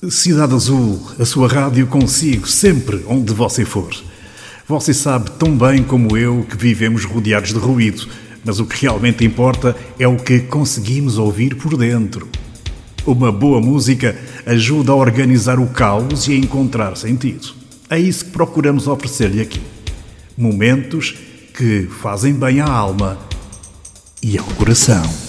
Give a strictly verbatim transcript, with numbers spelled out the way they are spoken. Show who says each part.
Speaker 1: Cidade Azul, a sua rádio consigo, sempre onde você for. Você sabe tão bem como eu que vivemos rodeados de ruído, mas o que realmente importa é o que conseguimos ouvir por dentro. Uma boa música ajuda a organizar o caos e a encontrar sentido. É isso que procuramos oferecer-lhe aqui. Momentos que fazem bem à alma e ao coração.